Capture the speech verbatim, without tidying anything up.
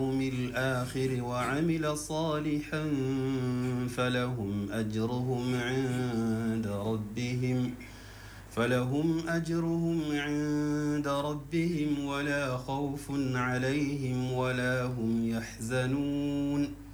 الآخر وعمل صالحا فلهم أجرهم عند ربهم فلهم أجرهم عند ربهم ولا خوف عليهم ولا هم يحزنون